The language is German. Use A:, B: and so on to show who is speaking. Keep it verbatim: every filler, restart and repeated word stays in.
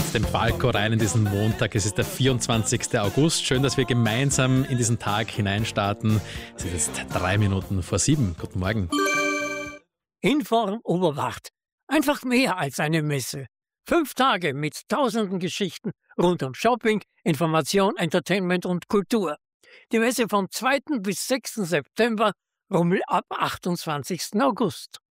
A: mit dem Falco rein in diesen Montag. Es ist der vierundzwanzigste August. Schön, dass wir gemeinsam in diesen Tag hineinstarten. Es ist jetzt drei Minuten vor sieben. Guten Morgen.
B: Inform Oberwacht. Einfach mehr als eine Messe. Fünf Tage mit tausenden Geschichten rund um Shopping, Information, Entertainment und Kultur. Die Messe vom zweiten bis sechsten September, Rummel ab achtundzwanzigsten August.